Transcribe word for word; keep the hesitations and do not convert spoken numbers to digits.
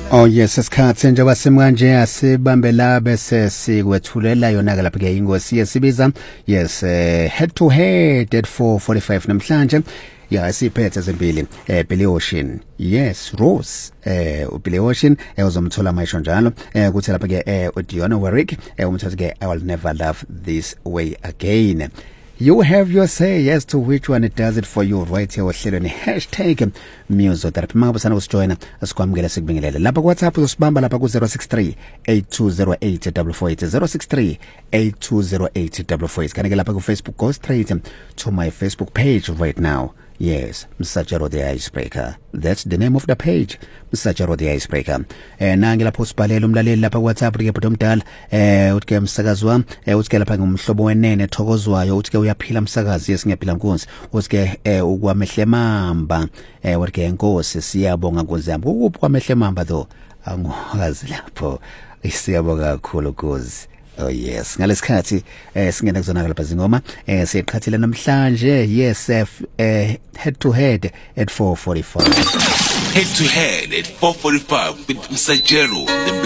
Oh yes, isikhathi nje kwasemkanje asibambe la bese sikwethulela yona ke lapha ke ingosi yesibiza. Yes, uh, head to head at four forty-five namhlanje. Yeah, siphethe ezimbili eh Billy Ocean. Yes, Rose eh uBilly Ocean eh uzomthola mayisho njalo eh kuthi lapha ke eh uDiona Warwick eh umthola ke I will never love this way again. You have your say as to which one it does it for you right here ohlelweni hashtag Musotherapy. Mangabe sana usijoina asikwamukela sikubingelele lapha ku WhatsApp usibamba lapha ku zero six three eight two zero eight four four eight zero six three eight two zero eight four four eight. Kanike lapha ku Facebook, go straight to my Facebook page right now. Yes, Msajaro the Icebreaker. That's the name of the page, Msajaro the Icebreaker. Eh nangi lapho sibhalela umlaleli lapha ku WhatsApp ke bhuti omdala eh uthi ke msakazi wami eh uthi ke lapha ngumhlobo wenene thokozwayo uthi ke uyaphila msakazi yes ngiyaphila nkonsi uthi ke eh ukwamehle mamba eh uthi ke inkosi siyabonga nkonsi yami ukuphi kwamehle mamba tho angokazi lapho isiyabonga kakhulu nkonsi. Oh yes, ngalesikhathi eh singena kuzona lapha zingoma eh siqhathile namhlanje. Yes, eh head to head at four forty-five. Head to head at four forty-five with Msajaro.